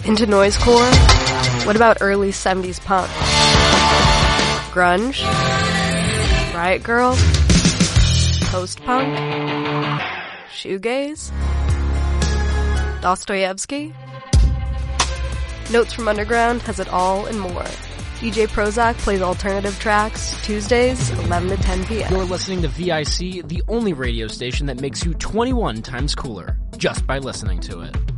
Into noisecore? What about early 70s punk? Grunge? Riot Girl? Post-punk? Shoegaze? Dostoevsky? Notes from Underground has it all and more. DJ Prozac plays alternative tracks Tuesdays, 11 to 10 p.m. You're listening to VIC, the only radio station that makes you 21 times cooler, just by listening to it.